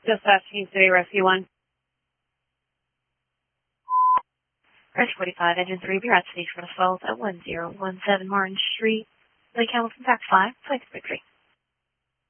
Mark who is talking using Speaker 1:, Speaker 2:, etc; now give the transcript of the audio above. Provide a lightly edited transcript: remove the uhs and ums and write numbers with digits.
Speaker 1: Dispatch Team City Rescue 1.
Speaker 2: Rescue 45, Engine 3, be at station for assault at 1017 Martin Street, Lake Hamilton, Fact 5, Flight Victory.